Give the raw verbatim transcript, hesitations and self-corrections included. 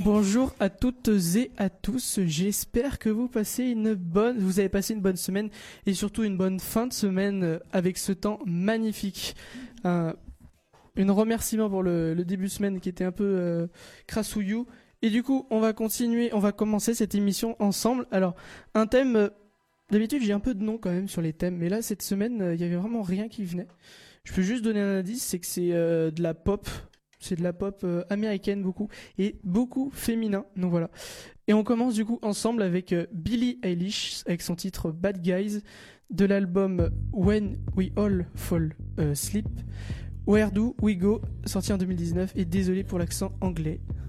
Bonjour à toutes et à tous, j'espère que vous passez une bonne, vous avez passé une bonne semaine et surtout une bonne fin de semaine avec ce temps magnifique. Un, un remerciement pour le, le début de semaine qui était un peu euh, crassouillou. Et du coup, on va continuer, on va commencer cette émission ensemble. Alors, un thème, euh, d'habitude j'ai un peu de nom quand même sur les thèmes, mais là cette semaine, il euh, y avait vraiment rien qui venait. Je peux juste donner un indice, c'est que c'est euh, de la pop. C'est de la pop euh, américaine beaucoup et beaucoup féminin. Donc voilà. Et on commence du coup ensemble avec euh, Billie Eilish avec son titre Bad Guys de l'album When We All Fall euh, Asleep. Where Do We Go sorti en deux mille dix-neuf et désolé pour l'accent anglais.